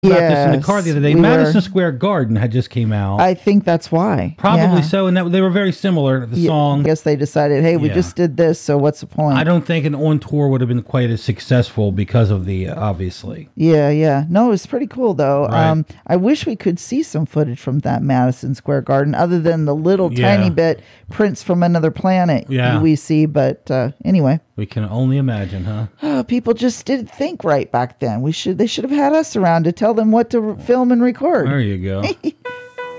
about this in the Yes, car the other day. we Madison were. Square Garden had just came out. I think that's why. Probably Yeah. so, and they were very similar. The Yeah, song. I guess they decided, hey, we Yeah. just did this, so what's the point? I don't think an on tour would have been quite as successful because of the obviously. Yeah. No, it was pretty cool though. Right. I wish we could see some footage from that Madison Square Garden, other than the little Yeah. tiny bit Prince from Another Planet Yeah. we see. But anyway, We can only imagine, huh? people just didn't think right back then. They should have had us around to tell them what to film and record. There you go.